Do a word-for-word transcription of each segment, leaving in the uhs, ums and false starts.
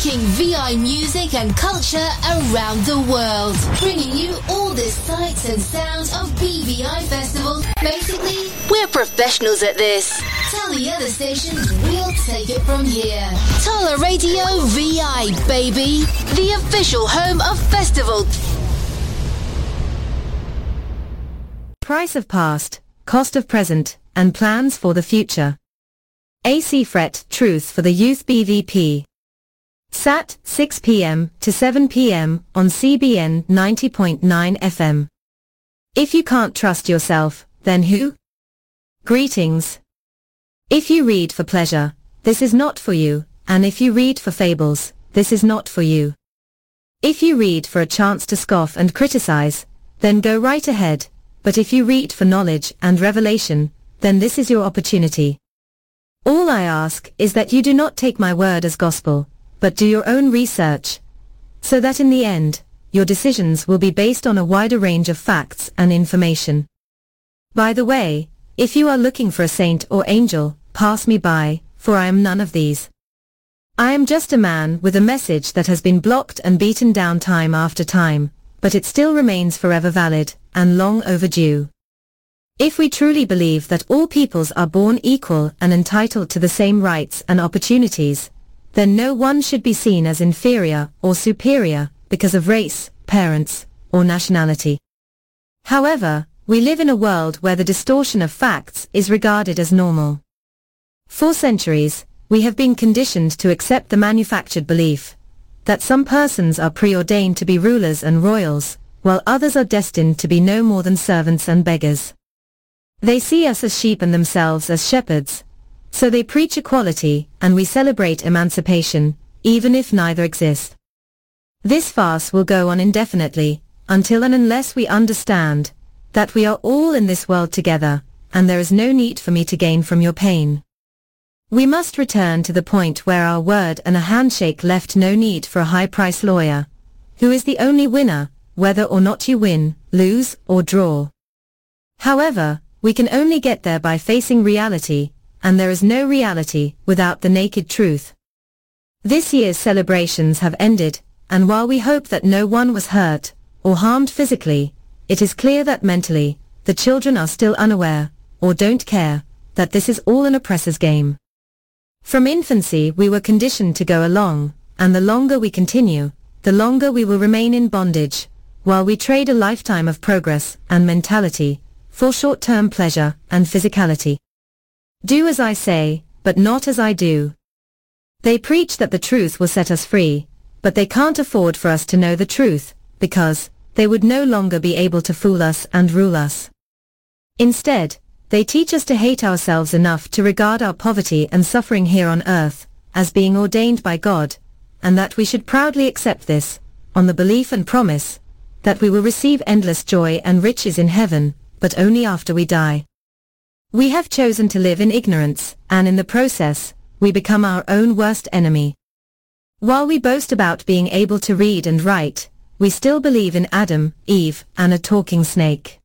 Talking V I music and culture around the world. Bringing you all the sights and sounds of B V I Festival. Basically, we're professionals at this. Tell the other stations we'll take it from here. Tola Radio V I, baby. The official home of festival. Price of past, cost of present, and plans for the future. A C Fret Truth for the Youth B V P. Sat, six p m to seven p m on C B N ninety point nine F M. If you can't trust yourself, then who? Greetings. If you read for pleasure, this is not for you, and if you read for fables, this is not for you. If you read for a chance to scoff and criticize, then go right ahead, but if you read for knowledge and revelation, then this is your opportunity. All I ask is that you do not take my word as gospel, but do your own research, so that in the end, your decisions will be based on a wider range of facts and information. By the way, if you are looking for a saint or angel, pass me by, for I am none of these. I am just a man with a message that has been blocked and beaten down time after time, but it still remains forever valid, and long overdue. If we truly believe that all peoples are born equal and entitled to the same rights and opportunities, then no one should be seen as inferior or superior because of race, parents, or nationality. However, we live in a world where the distortion of facts is regarded as normal. For centuries, we have been conditioned to accept the manufactured belief that some persons are preordained to be rulers and royals, while others are destined to be no more than servants and beggars. They see us as sheep and themselves as shepherds, so they preach equality, and we celebrate emancipation, even if neither exist. This farce will go on indefinitely, until and unless we understand that we are all in this world together, and there is no need for me to gain from your pain. We must return to the point where our word and a handshake left no need for a high-price lawyer, who is the only winner, whether or not you win, lose, or draw. However, we can only get there by facing reality, and there is no reality without the naked truth. This year's celebrations have ended, and while we hope that no one was hurt or harmed physically, it is clear that mentally, the children are still unaware, or don't care, that this is all an oppressor's game. From infancy we were conditioned to go along, and the longer we continue, the longer we will remain in bondage, while we trade a lifetime of progress and mentality for short-term pleasure and physicality. Do as I say, but not as I do. They preach that the truth will set us free, but they can't afford for us to know the truth, because they would no longer be able to fool us and rule us. Instead, they teach us to hate ourselves enough to regard our poverty and suffering here on earth as being ordained by God, and that we should proudly accept this, on the belief and promise that we will receive endless joy and riches in heaven, but only after we die. We have chosen to live in ignorance, and in the process, we become our own worst enemy. While we boast about being able to read and write, we still believe in Adam, Eve, and a talking snake.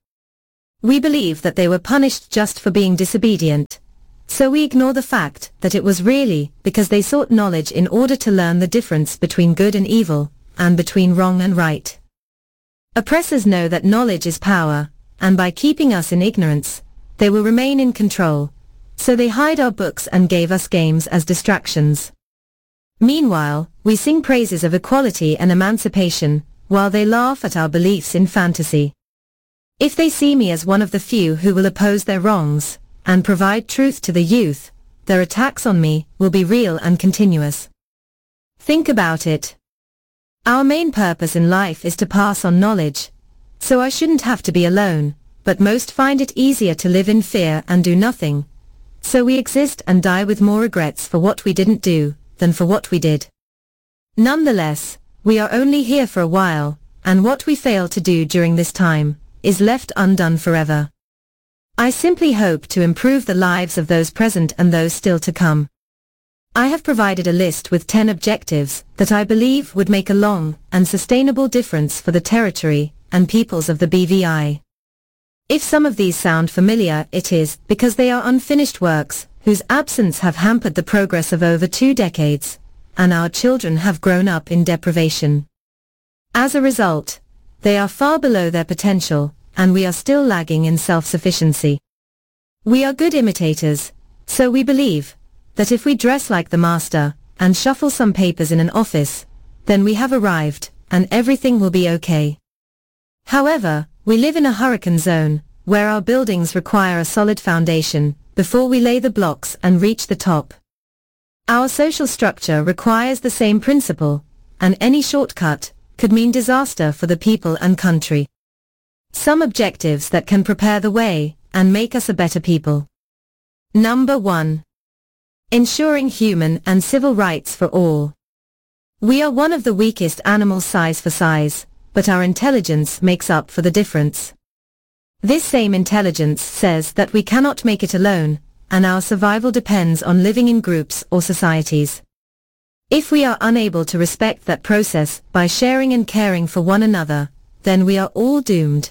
We believe that they were punished just for being disobedient, so we ignore the fact that it was really because they sought knowledge in order to learn the difference between good and evil, and between wrong and right. Oppressors know that knowledge is power, and by keeping us in ignorance, they will remain in control, so they hide our books and gave us games as distractions. Meanwhile, we sing praises of equality and emancipation, while they laugh at our beliefs in fantasy. If they see me as one of the few who will oppose their wrongs, and provide truth to the youth, their attacks on me will be real and continuous. Think about it. Our main purpose in life is to pass on knowledge, so I shouldn't have to be alone, but most find it easier to live in fear and do nothing. So we exist and die with more regrets for what we didn't do, than for what we did. Nonetheless, we are only here for a while, and what we fail to do during this time is left undone forever. I simply hope to improve the lives of those present and those still to come. I have provided a list with ten objectives that I believe would make a long and sustainable difference for the territory and peoples of the B V I. If some of these sound familiar, it is because they are unfinished works whose absence have hampered the progress of over two decades, and our children have grown up in deprivation. As a result, they are far below their potential, and we are still lagging in self-sufficiency. We are good imitators, so we believe that if we dress like the master, and shuffle some papers in an office, then we have arrived, and everything will be okay. However, we live in a hurricane zone, where our buildings require a solid foundation, before we lay the blocks and reach the top. Our social structure requires the same principle, and any shortcut could mean disaster for the people and country. Some objectives that can prepare the way, and make us a better people. Number one. Ensuring human and civil rights for all. We are one of the weakest animals size for size, but our intelligence makes up for the difference. This same intelligence says that we cannot make it alone, and our survival depends on living in groups or societies. If we are unable to respect that process by sharing and caring for one another, then we are all doomed.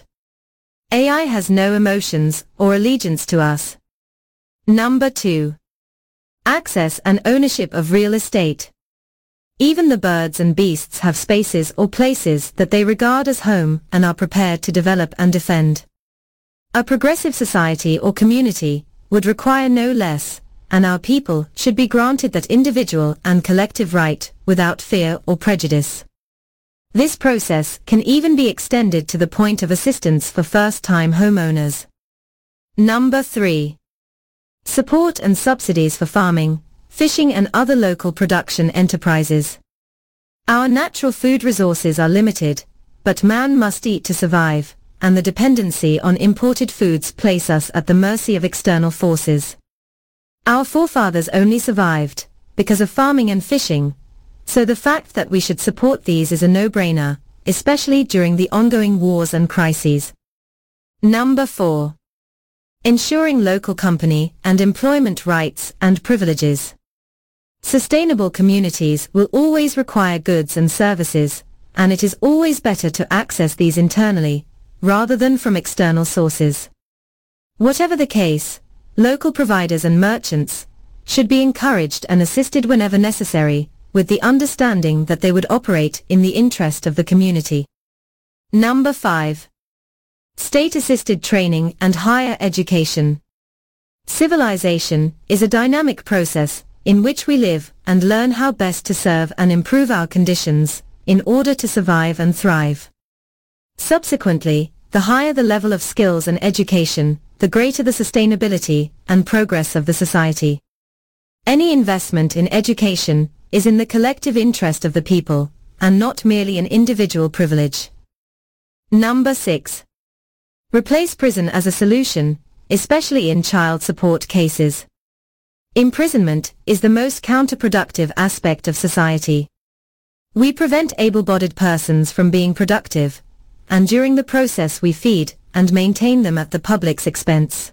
A I has no emotions or allegiance to us. Number two. Access and ownership of real estate. Even the birds and beasts have spaces or places that they regard as home and are prepared to develop and defend. A progressive society or community would require no less, and our people should be granted that individual and collective right without fear or prejudice. This process can even be extended to the point of assistance for first-time homeowners. Number three. Support and subsidies for farming, fishing and other local production enterprises. Our natural food resources are limited, but man must eat to survive, and the dependency on imported foods place us at the mercy of external forces. Our forefathers only survived because of farming and fishing, so the fact that we should support these is a no-brainer, especially during the ongoing wars and crises. Number four. Ensuring local company and employment rights and privileges. Sustainable communities will always require goods and services, and it is always better to access these internally, rather than from external sources. Whatever the case, local providers and merchants should be encouraged and assisted whenever necessary, with the understanding that they would operate in the interest of the community. Number five. State-assisted training and higher education. Civilization is a dynamic process in which we live and learn how best to serve and improve our conditions in order to survive and thrive. Subsequently, the higher the level of skills and education, the greater the sustainability and progress of the society. Any investment in education is in the collective interest of the people, and not merely an individual privilege. Number six. Replace prison as a solution, especially in child support cases. Imprisonment is the most counterproductive aspect of society. We prevent able-bodied persons from being productive, and during the process we feed and maintain them at the public's expense.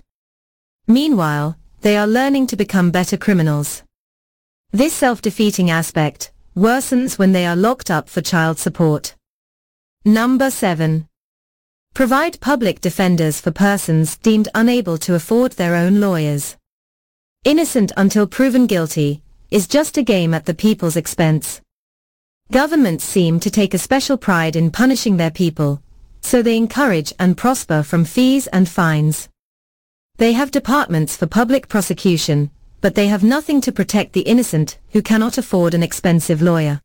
Meanwhile, they are learning to become better criminals. This self-defeating aspect worsens when they are locked up for child support. Number seven. Provide public defenders for persons deemed unable to afford their own lawyers. Innocent until proven guilty is just a game at the people's expense. Governments seem to take a special pride in punishing their people, so they encourage and prosper from fees and fines. They have departments for public prosecution, but they have nothing to protect the innocent who cannot afford an expensive lawyer.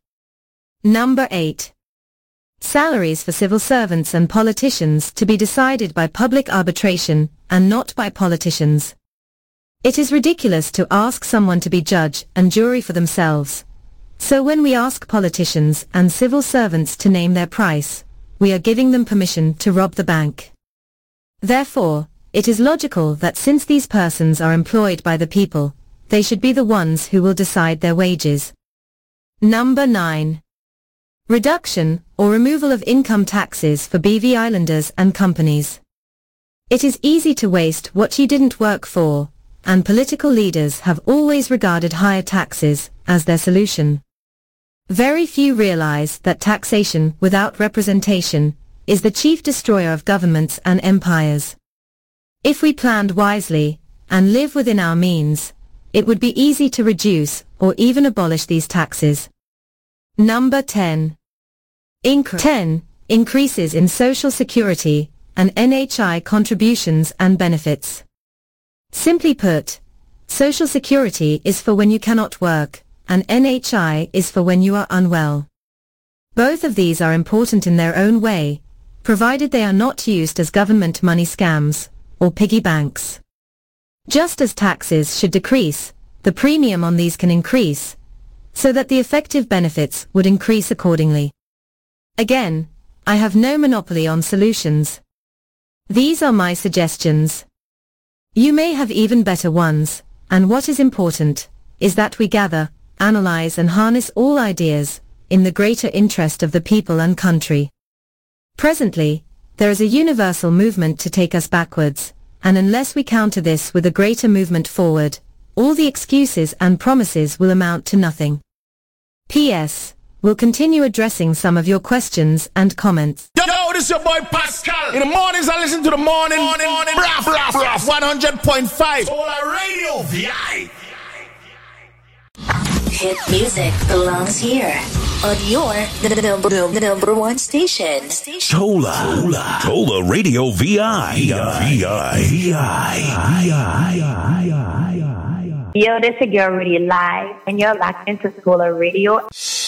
Number eight. Salaries for civil servants and politicians to be decided by public arbitration, and not by politicians. It is ridiculous to ask someone to be judge and jury for themselves. So when we ask politicians and civil servants to name their price, we are giving them permission to rob the bank. Therefore, it is logical that since these persons are employed by the people, they should be the ones who will decide their wages. Number nine. Reduction or removal of income taxes for B V Islanders and companies. It is easy to waste what you didn't work for, and political leaders have always regarded higher taxes as their solution. Very few realize that taxation without representation is the chief destroyer of governments and empires. If we planned wisely and live within our means, it would be easy to reduce or even abolish these taxes. Number ten. Incre- ten. Increases in Social Security and N H I contributions and benefits. Simply put, Social Security is for when you cannot work, and N H I is for when you are unwell. Both of these are important in their own way, provided they are not used as government money scams or piggy banks. Just as taxes should decrease, the premium on these can increase, so that the effective benefits would increase accordingly. Again, I have no monopoly on solutions. These are my suggestions. You may have even better ones, and what is important is that we gather, analyze and harness all ideas in the greater interest of the people and country. Presently, there is a universal movement to take us backwards, and unless we counter this with a greater movement forward, all the excuses and promises will amount to nothing. P S. We'll continue addressing some of your questions and comments. Yo, yo, this is your boy Pascal. In the mornings I listen to the morning, morning, morning, braf, braf, braf, one hundred point five. Solar Radio V I. Hit music belongs here on your the, the, number, the number one station. Tola, Tola, Tola Radio V I. V I. V I. Yo, this is your Radio Live, and you're locked into Solar Radio.